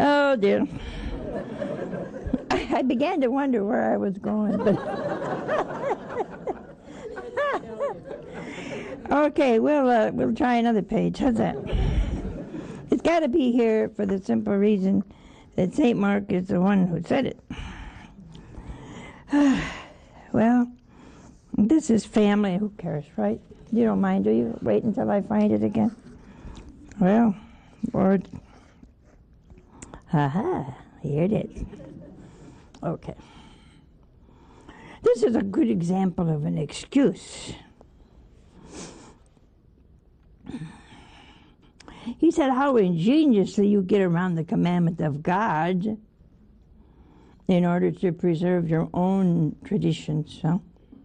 Oh, dear. I began to wonder where I was going, but okay, we'll try another page. How's that? It's got to be here for the simple reason that St. Mark is the one who said it. Well, this is family. Who cares, right? You don't mind, do you? Wait until I find it again. Well, Lord. Aha, here it is. Okay. This is a good example of an excuse. He said, how ingeniously you get around the commandment of God in order to preserve your own traditions. Huh?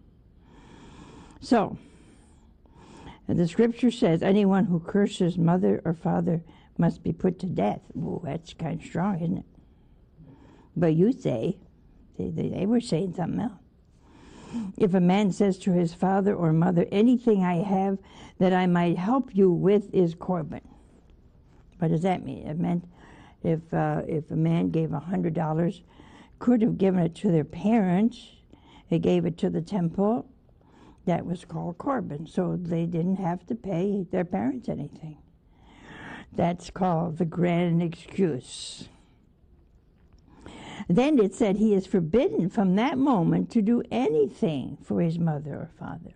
So, the scripture says, anyone who curses mother or father must be put to death. Ooh, that's kind of strong, isn't it? But you say, they were saying something else. If a man says to his father or mother, anything I have that I might help you with is Corban. What does that mean? It meant if a man gave $100, could have given it to their parents, they gave it to the temple, that was called Corban. So they didn't have to pay their parents anything. That's called the grand excuse. Then it said he is forbidden from that moment to do anything for his mother or father.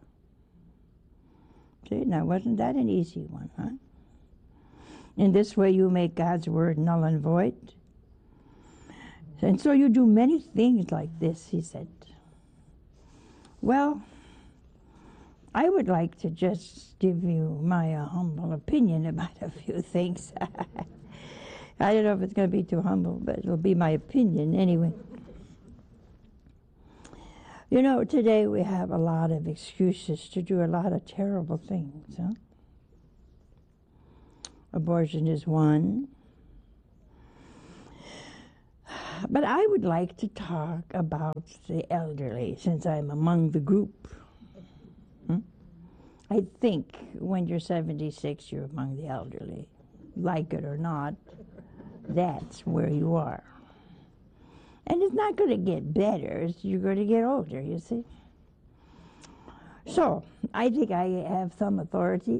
See, now wasn't that an easy one, huh? In this way you make God's word null and void. And so you do many things like this, he said. Well, I would like to just give you my humble opinion about a few things. I don't know if it's going to be too humble, but it'll be my opinion anyway. You know, today we have a lot of excuses to do a lot of terrible things. Huh? Abortion is one. But I would like to talk about the elderly, since I'm among the group. I think when you're 76, you're among the elderly. Like it or not, that's where you are. And it's not going to get better. You're going to get older, you see. So, I think I have some authority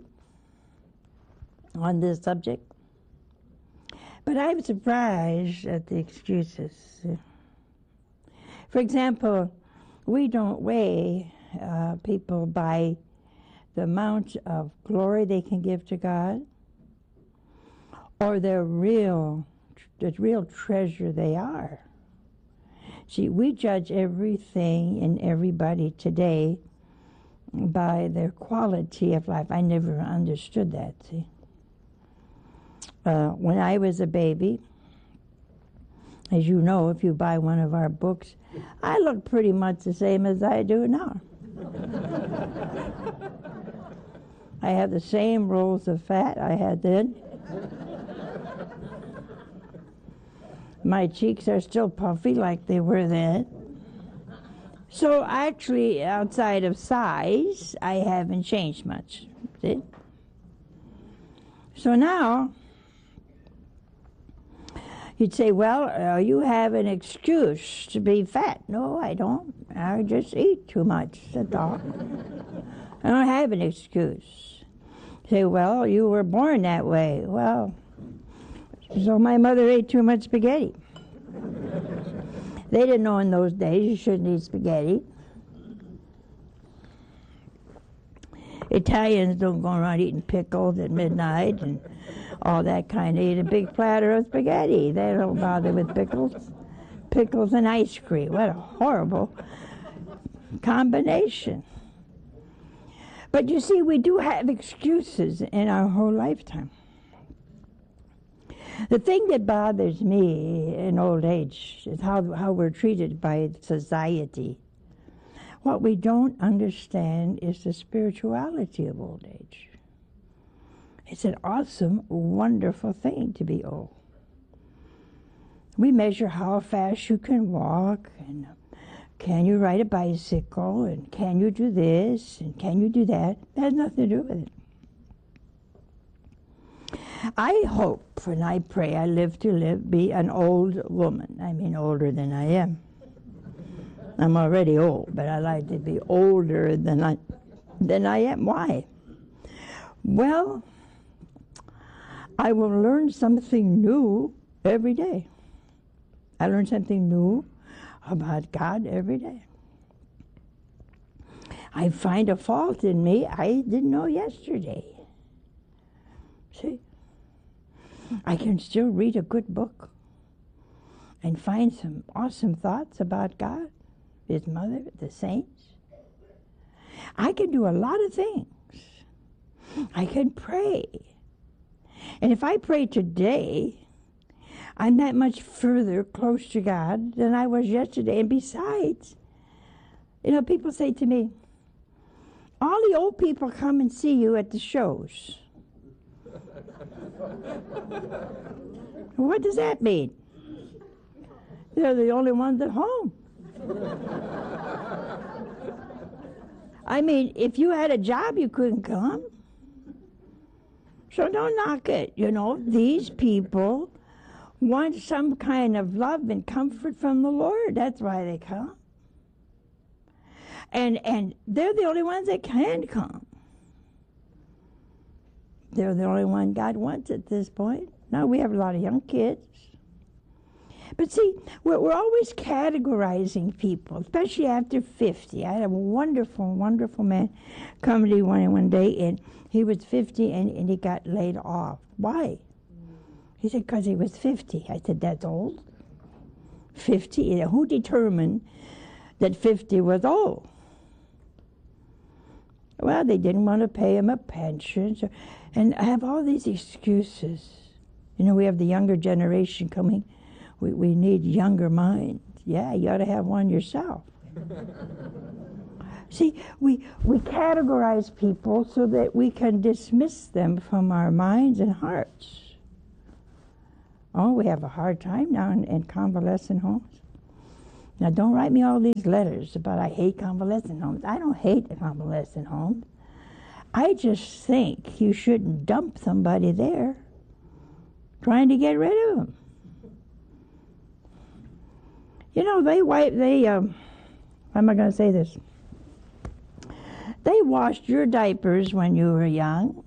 on this subject. But I'm surprised at the excuses. For example, we don't weigh people by the amount of glory they can give to God or the real treasure they are. See, we judge everything and everybody today by their quality of life. I never understood that, see. When I was a baby, as you know, if you buy one of our books, I look pretty much the same as I do now. I have the same rolls of fat I had then. My cheeks are still puffy like they were then. So actually, outside of size, I haven't changed much. See? So now, you'd say, well, you have an excuse to be fat. No, I don't. I just eat too much, that's all. I don't have an excuse. Say, well, you were born that way. Well, so my mother ate too much spaghetti. They didn't know in those days you shouldn't eat spaghetti. Italians don't go around eating pickles at midnight and all that kind. They eat a big platter of spaghetti. They don't bother with pickles. Pickles and ice cream. What a horrible combination. But you see, we do have excuses in our whole lifetime. The thing that bothers me in old age is how we're treated by society. What we don't understand is the spirituality of old age. It's an awesome, wonderful thing to be old. We measure how fast you can walk, and can you ride a bicycle, and can you do this, and can you do that. That has nothing to do with it. I hope and I pray I live to be an old woman. I mean, older than I am. I'm already old, but I like to be older than I am. Why? Well, I will learn something new every day. I learn something new about God every day. I find a fault in me I didn't know yesterday. See? I can still read a good book and find some awesome thoughts about God, His mother, the saints. I can do a lot of things. I can pray. And if I pray today, I'm that much further close to God than I was yesterday. And besides, people say to me, all the old people come and see you at the shows. What does that mean? They're the only ones at home. I mean, if you had a job, you couldn't come. So don't knock it. These people want some kind of love and comfort from the Lord. That's why they come. And they're the only ones that can come. They're the only one God wants at this point. Now we have a lot of young kids. But see, we're always categorizing people, especially after 50. I had a wonderful, wonderful man come to me one day, and he was 50, and he got laid off. Why? He said, because he was 50. I said, that's old? 50? Who determined that 50 was old? Well, they didn't want to pay him a pension. And I have all these excuses. We have the younger generation coming. We need younger minds. Yeah, you ought to have one yourself. See, we categorize people so that we can dismiss them from our minds and hearts. Oh, we have a hard time now in convalescent homes. Now, don't write me all these letters about I hate convalescent homes. I don't hate convalescent homes. I just think you shouldn't dump somebody there trying to get rid of them. How am I going to say this? They washed your diapers when you were young.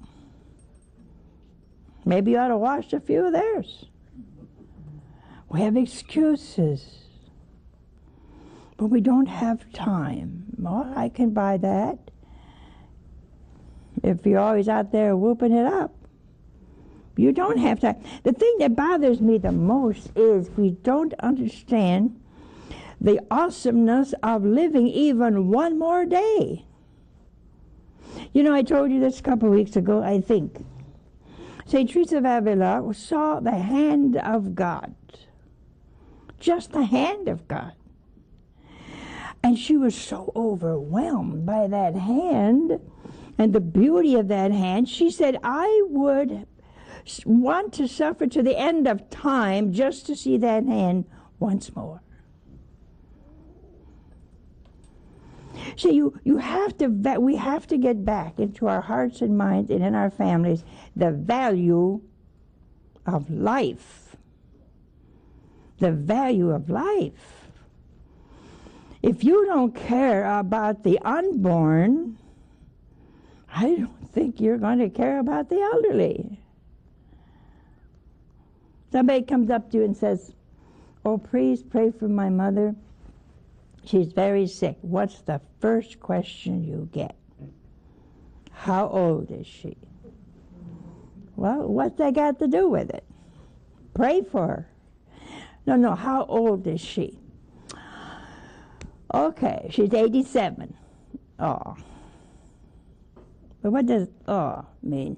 Maybe you ought to wash a few of theirs. We have excuses. But we don't have time. Well, I can buy that. If you're always out there whooping it up. You don't have time. The thing that bothers me the most is we don't understand the awesomeness of living even one more day. I told you this a couple of weeks ago, I think. St. Teresa of Avila saw the hand of God. Just the hand of God. And she was so overwhelmed by that hand and the beauty of that hand, she said, I would want to suffer to the end of time just to see that hand once more. See, we have to get back into our hearts and minds and in our families the value of life. The value of life. If you don't care about the unborn, I don't think you're going to care about the elderly. Somebody comes up to you and says, oh, please pray for my mother. She's very sick. What's the first question you get? How old is she? Well, what's that got to do with it? Pray for her. No, how old is she? Okay, she's 87. Oh. But what does mean?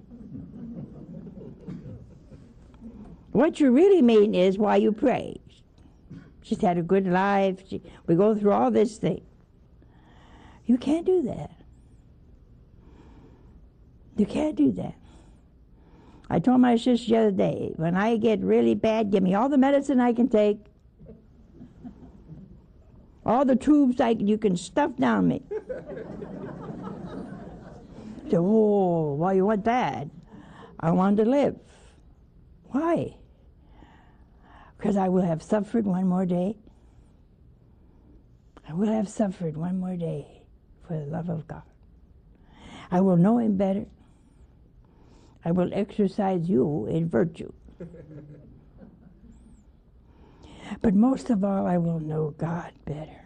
What you really mean is why you pray. She's had a good life. We go through all this thing. You can't do that. You can't do that. I told my sister the other day, when I get really bad, give me all the medicine I can take. All the tubes you can stuff down me. So, why you want that? I want to live. Why? Because I will have suffered one more day. I will have suffered one more day for the love of God. I will know Him better. I will exercise you in virtue. But most of all, I will know God better.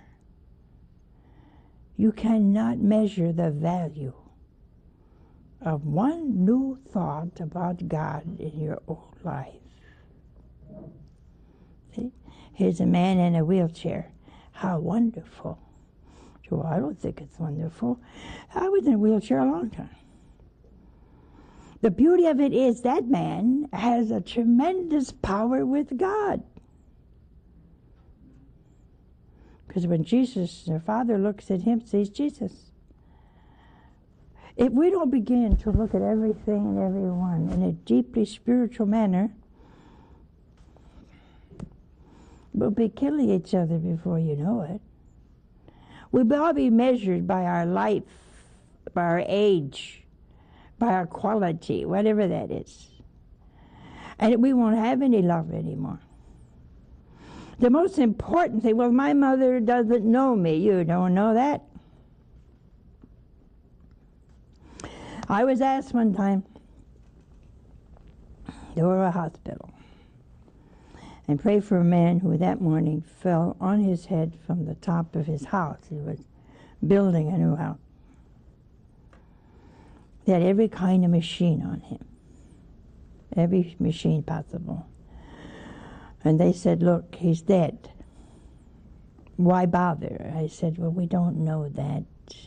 You cannot measure the value of one new thought about God in your old life. See? Here's a man in a wheelchair. How wonderful. So I don't think it's wonderful. I was in a wheelchair a long time. The beauty of it is that man has a tremendous power with God. Because when Jesus, their Father, looks at him, sees Jesus. If we don't begin to look at everything and everyone in a deeply spiritual manner, we'll be killing each other before you know it. We'll all be measured by our life, by our age, by our quality, whatever that is. And we won't have any love anymore. The most important thing, well, my mother doesn't know me. You don't know that. I was asked one time to go to a hospital and pray for a man who that morning fell on his head from the top of his house. He was building a new house. They had every kind of machine on him, every machine possible. And they said, look, he's dead. Why bother? I said, well, we don't know that.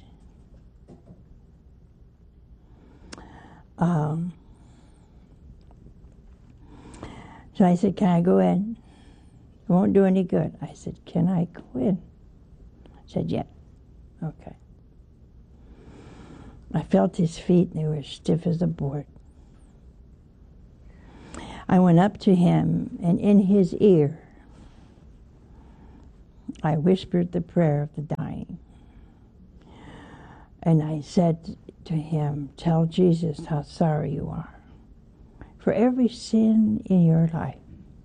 So I said, can I go in? It won't do any good. I said, can I go in? I said, yeah. Okay. I felt his feet, and they were stiff as a board. I went up to him, and in his ear, I whispered the prayer of the dying. And I said to him, tell Jesus how sorry you are for every sin in your life.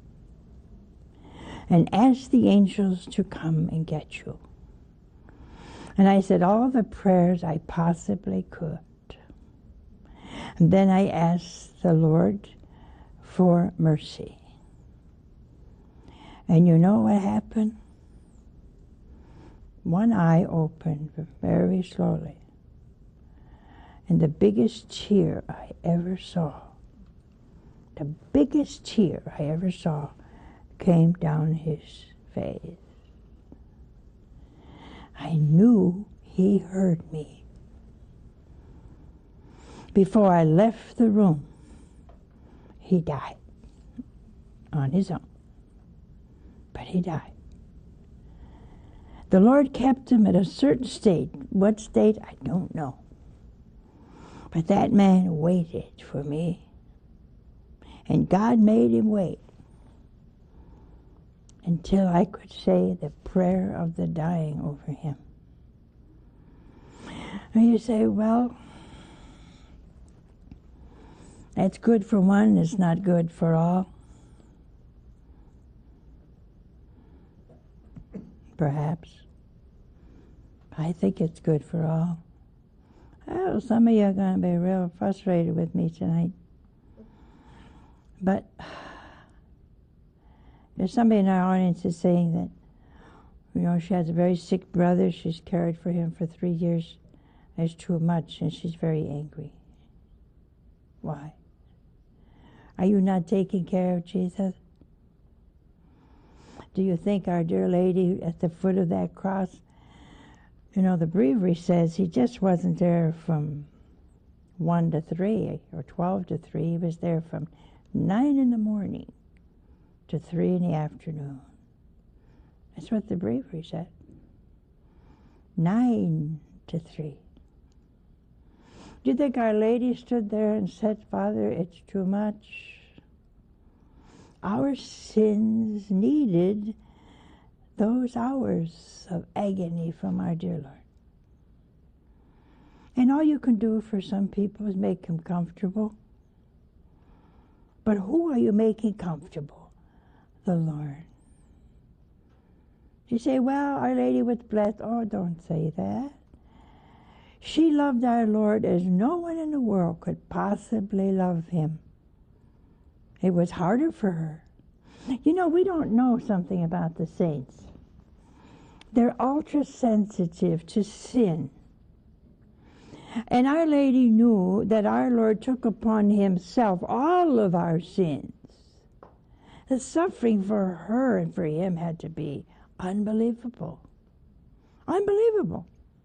And ask the angels to come and get you. And I said all the prayers I possibly could. And then I asked the Lord for mercy. And you know what happened? One eye opened very slowly. And the biggest tear I ever saw, came down his face. I knew he heard me. Before I left the room, he died on his own. But he died. The Lord kept him at a certain state. What state, I don't know. But that man waited for me. And God made him wait until I could say the prayer of the dying over him. And you say, well, that's good for one, it's not good for all. Perhaps. I think it's good for all. Oh, some of you are going to be real frustrated with me tonight. But there's somebody in our audience is saying that, you know, she has a very sick brother. She's cared for him for 3 years. That's too much, and she's very angry. Why? Are you not taking care of Jesus? Do you think our dear Lady at the foot of that cross, you know, the breviary says he just wasn't there from 1 to 3 or 12 to 3. He was there from 9 in the morning to 3 in the afternoon. That's what the breviary said. 9 to 3. Do you think Our Lady stood there and said, Father, it's too much? Our sins needed those hours of agony from our dear Lord. And all you can do for some people is make them comfortable. But who are you making comfortable? The Lord. You say, well, Our Lady was blessed. Oh, don't say that. She loved our Lord as no one in the world could possibly love him. It was harder for her. You know, we don't know something about the saints. They're ultra sensitive to sin. And Our Lady knew that our Lord took upon himself all of our sins. The suffering for her and for him had to be unbelievable. Unbelievable.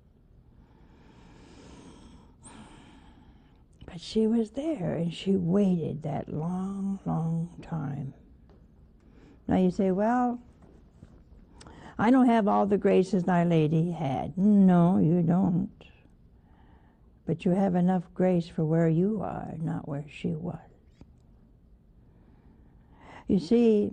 But she was there, and she waited that long, long time. Now you say, well, I don't have all the graces Our Lady had. No, you don't. But you have enough grace for where you are, not where she was. You see,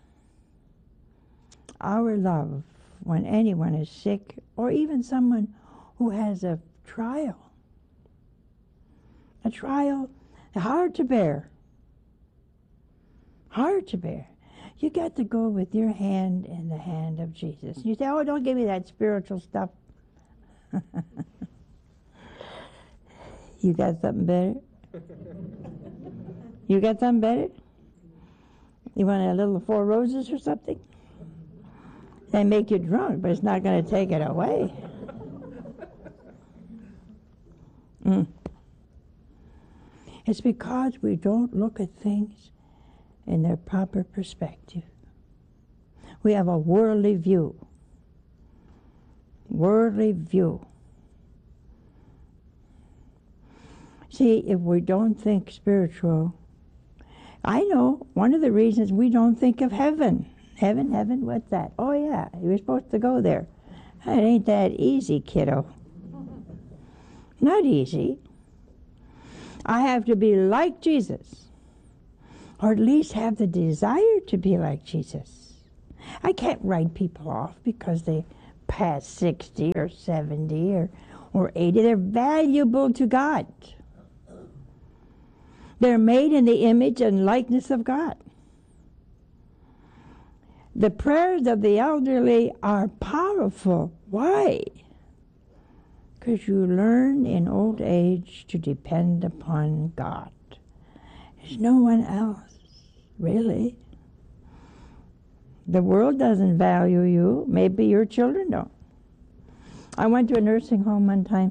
our love, when anyone is sick, or even someone who has a trial hard to bear, you got to go with your hand in the hand of Jesus. You say, oh, don't give me that spiritual stuff. You got something better? You got something better? You want a little Four Roses or something? They make you drunk, but it's not going to take it away. It's because we don't look at things in their proper perspective. We have a worldly view. Worldly view. See, if we don't think spiritual, I know one of the reasons we don't think of heaven. Heaven, what's that? Oh yeah, you're supposed to go there. It ain't that easy, kiddo. Not easy. I have to be like Jesus, or at least have the desire to be like Jesus. I can't write people off because they pass 60 or 70 or 80. They're valuable to God. They're made in the image and likeness of God. The prayers of the elderly are powerful. Why? Because you learn in old age to depend upon God. There's no one else, really. The world doesn't value you. Maybe your children don't. I went to a nursing home one time,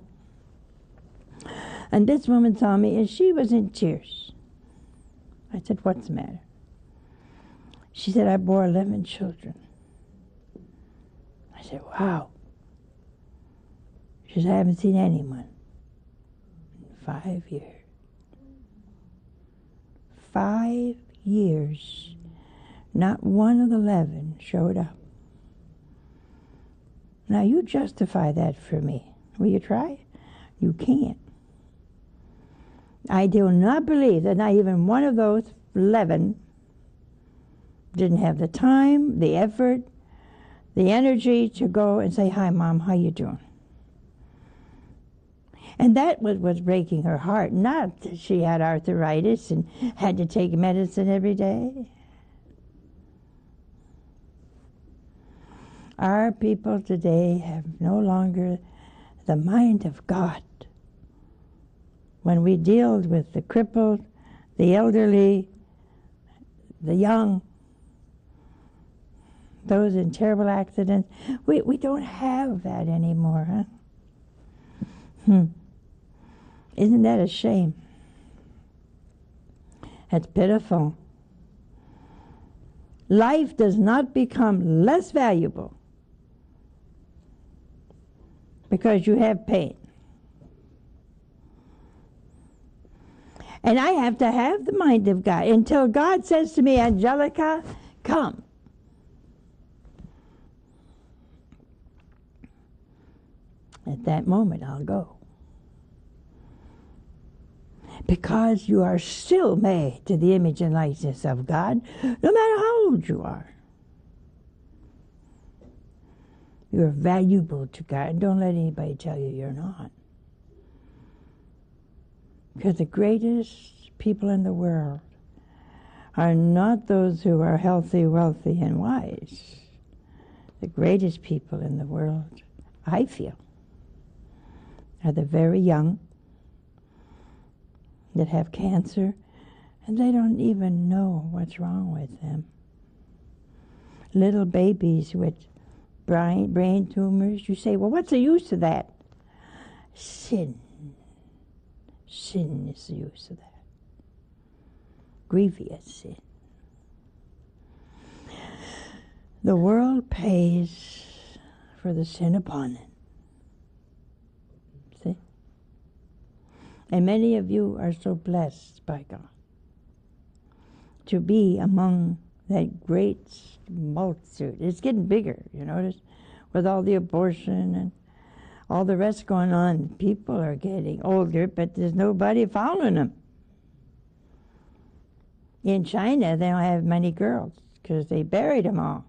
and this woman saw me, and she was in tears. I said, what's the matter? She said, I bore 11 children. I said, wow. She said, I haven't seen anyone in 5 years. 5 years. Not one of the 11 showed up. Now you justify that for me. Will you try? You can't. I do not believe that not even one of those 11 didn't have the time, the effort, the energy to go and say, hi, Mom, how you doing? And that was breaking her heart. Not that she had arthritis and had to take medicine every day. Our people today have no longer the mind of God. When we deal with the crippled, the elderly, the young, those in terrible accidents, we don't have that anymore, huh? Isn't that a shame? That's pitiful. Life does not become less valuable because you have pain. And I have to have the mind of God until God says to me, Angelica, come. At that moment, I'll go. Because you are still made to the image and likeness of God, no matter how old you are. You're valuable to God. Don't let anybody tell you you're not. Because the greatest people in the world are not those who are healthy, wealthy, and wise. The greatest people in the world, I feel, are the very young that have cancer, and they don't even know what's wrong with them. Little babies with brain tumors, you say, well, what's the use of that? Sin. Sin is the use of that. Grievous sin. The world pays for the sin upon it. See? And many of you are so blessed by God to be among that great multitude. It's getting bigger, you notice, with all the abortion and all the rest going on. People are getting older, but there's nobody following them. In China, they don't have many girls because they buried them all.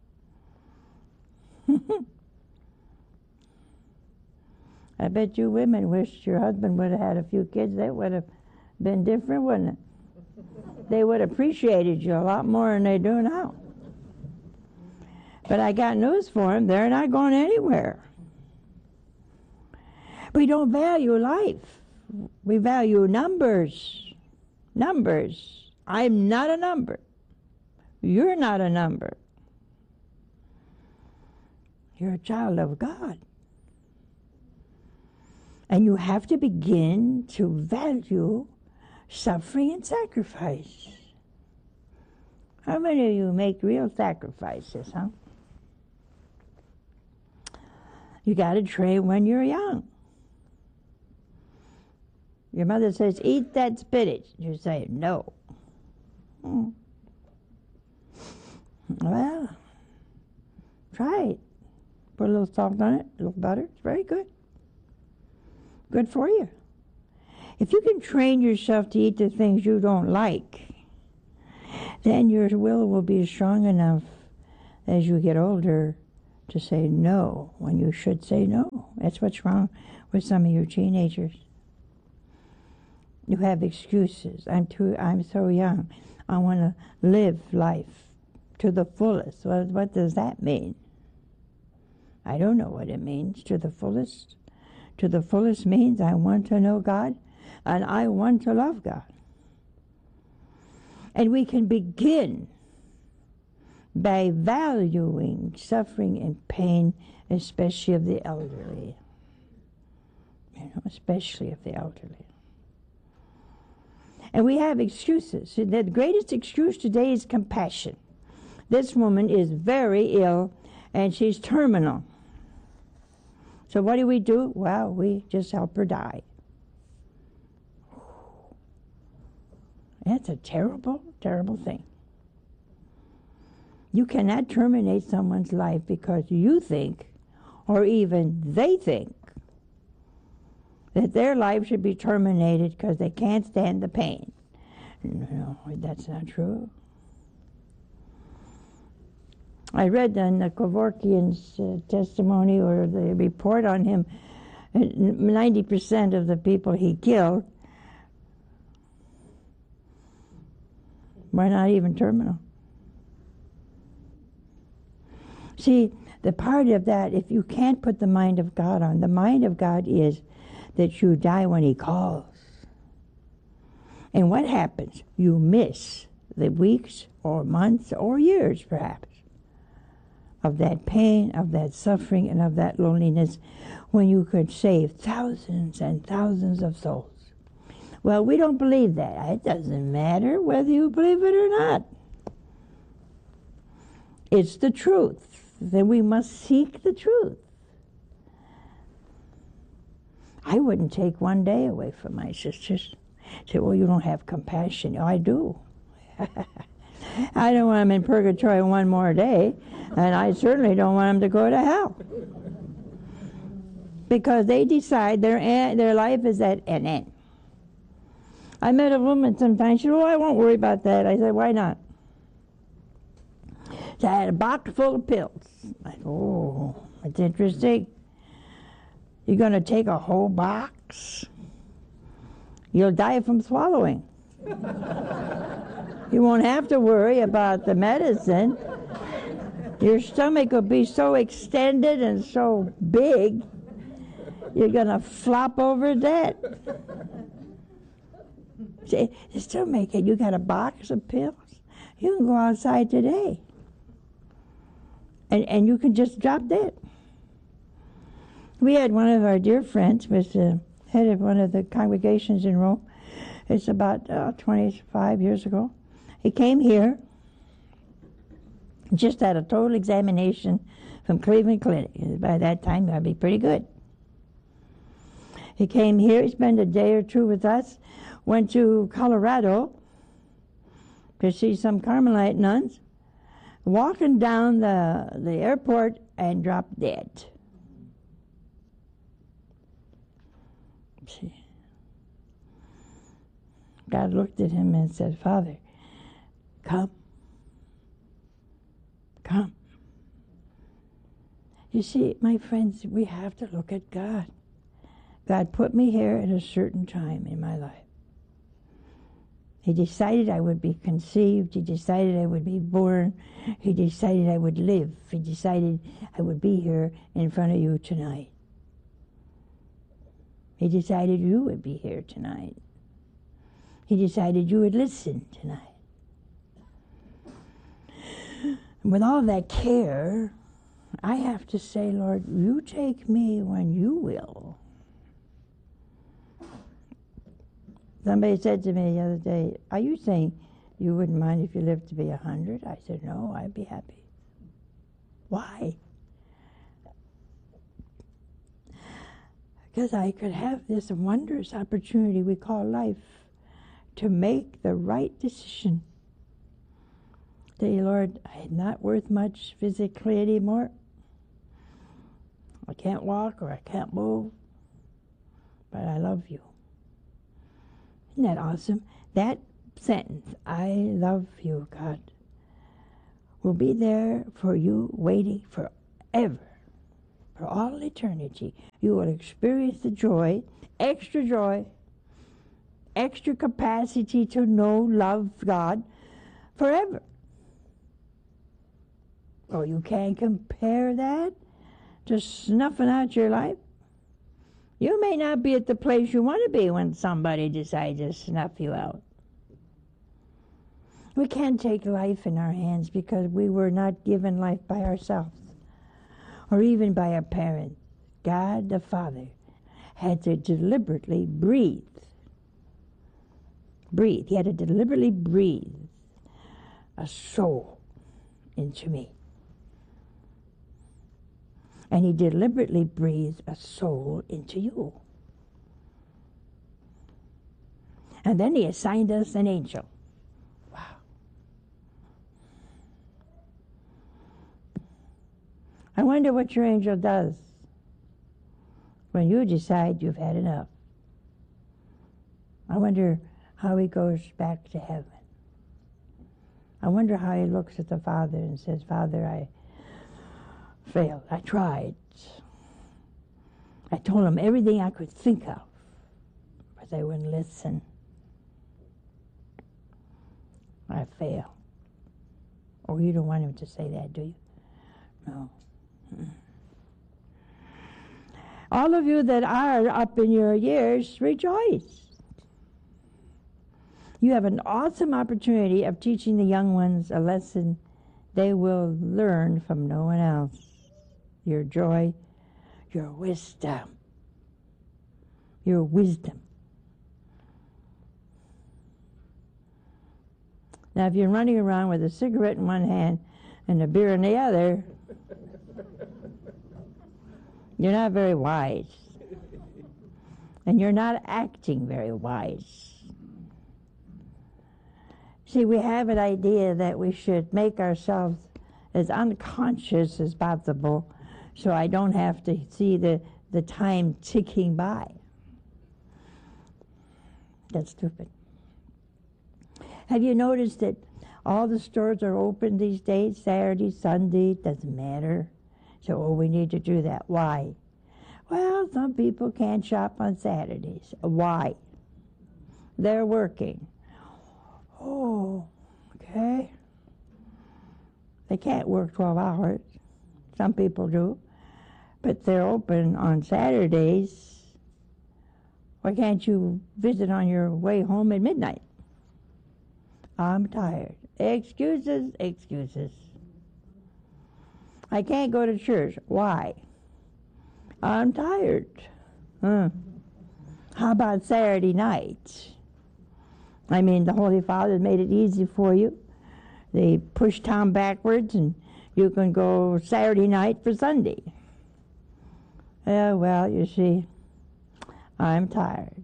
I bet you women wished your husband would have had a few kids. That would have been different, wouldn't it? They would have appreciated you a lot more than they do now. But I got news for them. They're not going anywhere. We don't value life. We value numbers. Numbers. I'm not a number. You're not a number. You're a child of God. And you have to begin to value suffering and sacrifice. How many of you make real sacrifices, huh? You got to train when you're young. Your mother says, eat that spinach. You say, no. Well, try it. Put a little salt on it, a little butter. It's very good. Good for you. If you can train yourself to eat the things you don't like, then your will be strong enough as you get older to say no when you should say no. That's what's wrong with some of you teenagers. You have excuses. I'm so young. I want to live life to the fullest. Well, what does that mean? I don't know what it means, to the fullest. To the fullest means I want to know God and I want to love God. And we can begin by valuing suffering and pain, especially of the elderly. Especially of the elderly. And we have excuses. The greatest excuse today is compassion. This woman is very ill and she's terminal. So what do? Well, we just help her die. That's a terrible, terrible thing. You cannot terminate someone's life because you think, or even they think, that their life should be terminated because they can't stand the pain. No, that's not true. I read in the Kevorkian's testimony or the report on him, 90% of the people he killed were not even terminal. See, the part of that, if you can't put the mind of God on, the mind of God is that you die when he calls. And what happens? You miss the weeks or months or years, perhaps, of that pain, of that suffering, and of that loneliness when you could save thousands and thousands of souls. Well, we don't believe that. It doesn't matter whether you believe it or not. It's the truth. Then we must seek the truth. I wouldn't take one day away from my sisters. Say, well, you don't have compassion. Oh, I do. I don't want them in purgatory one more day, and I certainly don't want them to go to hell. Because they decide their life is at an end. I met a woman sometimes, she said, oh, I won't worry about that. I said, why not? So I had a box full of pills. I said, oh, that's interesting. You're going to take a whole box? You'll die from swallowing. You won't have to worry about the medicine. Your stomach will be so extended and so big, you're going to flop over dead. See, the stomach, and you got a box of pills. You can go outside today, and you can just drop dead. We had one of our dear friends, was the head of one of the congregations in Rome. It's about 25 years ago. He came here, just had a total examination from Cleveland Clinic. By that time, I'd be pretty good. He came here, he spent a day or two with us, went to Colorado to see some Carmelite nuns, walking down the airport and dropped dead. See. God looked at him and said, Father, come. Come. You see, my friends, we have to look at God. God put me here at a certain time in my life. He decided I would be conceived. He decided I would be born. He decided I would live. He decided I would be here in front of you tonight. He decided you would be here tonight. He decided you would listen tonight. With all that care, I have to say, Lord, you take me when you will. Somebody said to me the other day, are you saying you wouldn't mind if you lived to be 100? I said, no, I'd be happy. Why? Because I could have this wondrous opportunity we call life to make the right decision. Say, Lord, I'm not worth much physically anymore. I can't walk or I can't move, but I love you. Isn't that awesome? That sentence, I love you, God, will be there for you waiting forever, for all eternity. You will experience the joy, extra capacity to know, love God forever. Oh, you can't compare that to snuffing out your life? You may not be at the place you want to be when somebody decides to snuff you out. We can't take life in our hands because we were not given life by ourselves or even by a parent. God the Father had to deliberately breathe. He had to deliberately breathe a soul into me. And he deliberately breathed a soul into you. And then he assigned us an angel. Wow. I wonder what your angel does when you decide you've had enough. I wonder how he goes back to heaven. I wonder how he looks at the Father and says, Father, I failed. I tried. I told him everything I could think of, but they wouldn't listen. I failed. Oh, you don't want him to say that, do you? No. All of you that are up in your years, rejoice. You have an awesome opportunity of teaching the young ones a lesson they will learn from no one else. Your joy, your wisdom. Your wisdom. Now, if you're running around with a cigarette in one hand and a beer in the other, you're not very wise. And you're not acting very wise. See, we have an idea that we should make ourselves as unconscious as possible so I don't have to see the time ticking by. That's stupid. Have you noticed that all the stores are open these days, Saturday, Sunday, doesn't matter? So, we need to do that. Why? Well, some people can't shop on Saturdays. Why? They're working. Oh, Okay. They can't work 12 hours. Some people do. But they're open on Saturdays. Why can't you visit on your way home at midnight? I'm tired. Excuses, excuses. I can't go to church. Why? I'm tired. How about Saturday night? I mean, the Holy Father made it easy for you. They push time backwards and you can go Saturday night for Sunday. Well, you see, I'm tired.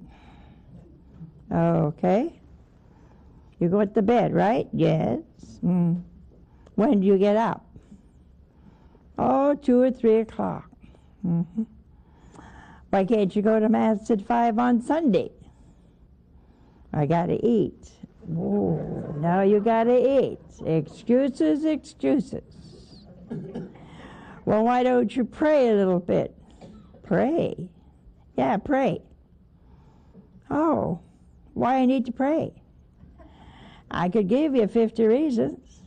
Okay. You go to bed, right? Yes. When do you get up? Oh, 2 or 3 o'clock. Why can't you go to Mass at 5 on Sunday? I gotta eat. Oh, now you gotta eat. Excuses, excuses. Well, why don't you pray a little bit? Pray? Yeah, pray. Oh, why I need to pray? I could give you 50 reasons.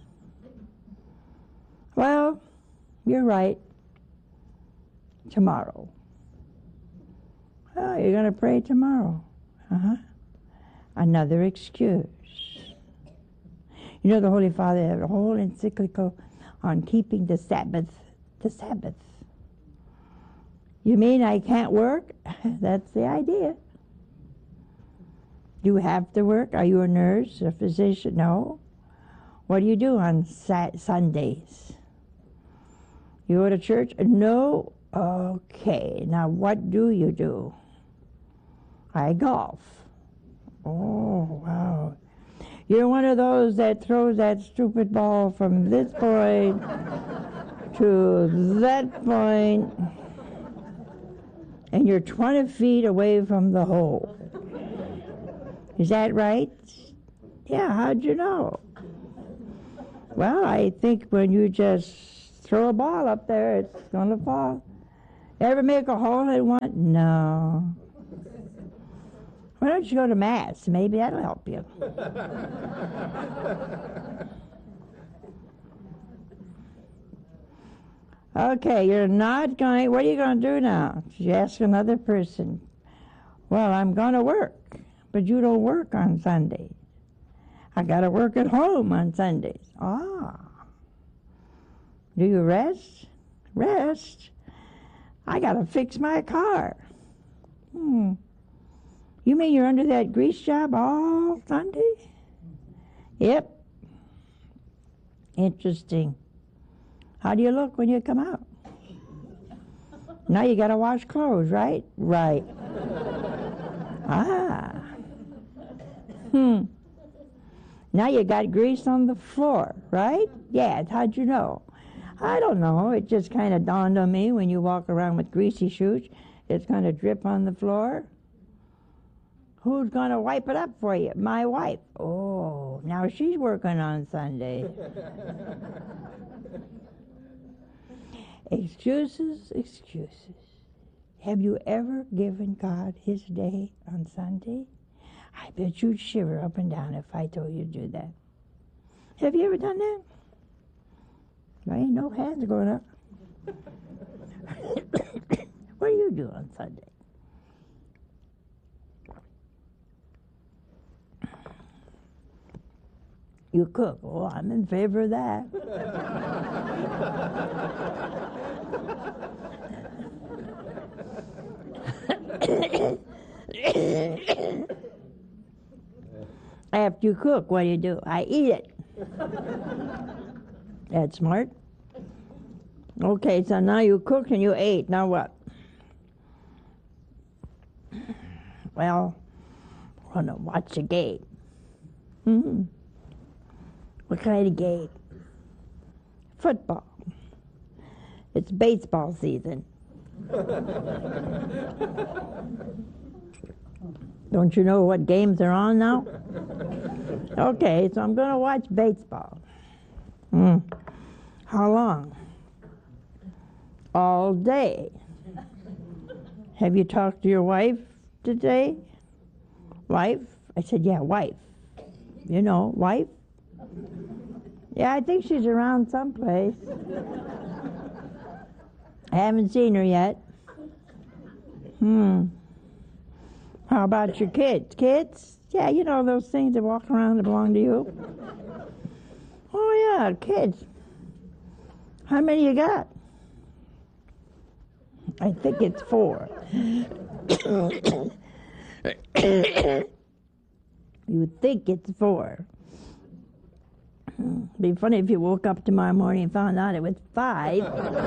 Well, you're right. Tomorrow. Oh, you're going to pray tomorrow. Another excuse. You know, the Holy Father had a whole encyclical on keeping the Sabbath. The Sabbath. You mean I can't work? That's the idea. Do you have to work? Are you a nurse, a physician? No. What do you do on Sundays? You go to church? No. Okay. Now what do you do? I golf. Oh, wow. You're one of those that throws that stupid ball from this point to that point, and you're 20 feet away from the hole. Is that right? Yeah, how'd you know? Well, I think when you just throw a ball up there, it's going to fall. Ever make a hole in one? No. Why don't you go to Mass? Maybe that'll help you. Okay, you're not going, what are you going to do now? You ask another person. Well, I'm going to work, but you don't work on Sundays. I got to work at home on Sundays. Ah. Do you rest? Rest? I got to fix my car. You mean you're under that grease job all Sunday? Yep. Interesting. How do you look when you come out? Now you got to wash clothes, right? Right. Now you got grease on the floor, right? Yeah, how'd you know? I don't know. It just kind of dawned on me when you walk around with greasy shoes, it's going to drip on the floor. Who's going to wipe it up for you? My wife. Oh, now she's working on Sunday. Excuses, excuses. Have you ever given God His day on Sunday? I bet you'd shiver up and down if I told you to do that. Have you ever done that? There ain't no hands going up. What do you do on Sunday? You cook. Oh, I'm in favor of that. After you cook, what do? I eat it. That's smart. Okay, so now you cooked and you ate. Now what? Well, we're going to watch a game. What kind of game? Football. It's baseball season. Don't you know what games are on now? Okay, so I'm going to watch baseball. How long? All day. Have you talked to your wife today? Wife? I said, yeah, wife. You know, wife? Yeah, I think she's around someplace. I haven't seen her yet. How about your kids? Kids? Yeah, you know those things that walk around that belong to you? Oh, yeah, kids. How many you got? I think it's 4. You would think it's 4. Be funny if you woke up tomorrow morning and found out it was 5.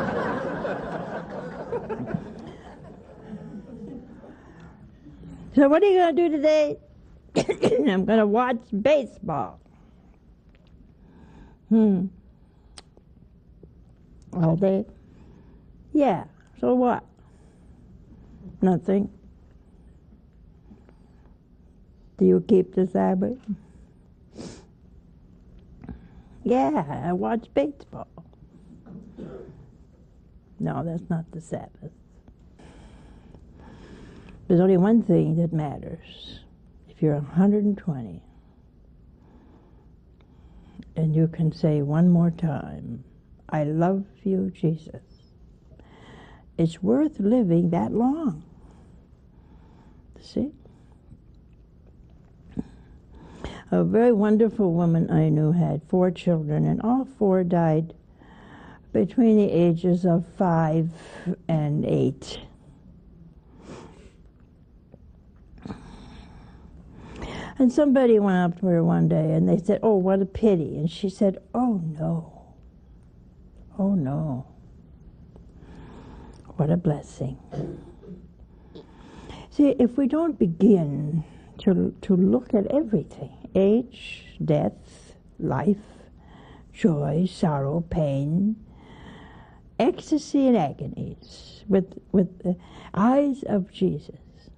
So what are you going to do today? I'm going to watch baseball. All day? Yeah. So what? Nothing. Do you keep the Sabbath? Yeah, I watch baseball. No, that's not the Sabbath. There's only one thing that matters. If you're 120 and you can say one more time, I love you, Jesus, it's worth living that long. See? A very wonderful woman I knew had 4 children, and all 4 died between the ages of 5 and 8. And somebody went up to her one day and they said, oh, what a pity. And she said, oh, no. Oh, no. What a blessing. See, if we don't begin to look at everything, age, death, life, joy, sorrow, pain, ecstasy and agonies, with the eyes of Jesus,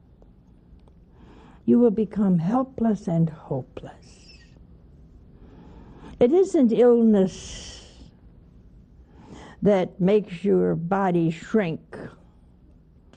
you will become helpless and hopeless. It isn't illness that makes your body shrink